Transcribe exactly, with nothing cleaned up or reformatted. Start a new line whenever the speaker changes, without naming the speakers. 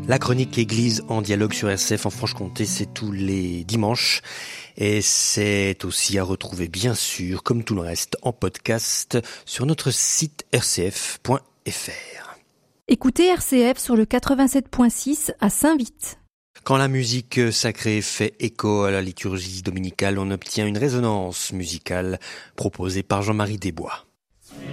La chronique Église en dialogue sur R C F en Franche-Comté, c'est tous les dimanches. Et c'est aussi à retrouver, bien sûr, comme tout le reste, en podcast sur notre site r c f point f r.
Écoutez R C F sur le quatre-vingt-sept point six à Saint-Vite.
Quand la musique sacrée fait écho à la liturgie dominicale, on obtient une résonance musicale proposée par Jean-Marie Desbois.